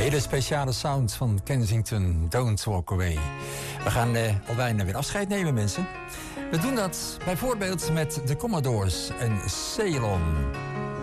hele speciale sound van Kensington, Don't Walk Away. We gaan al bijna weer afscheid nemen, mensen. We doen dat bijvoorbeeld met de Commodores en Ceylon.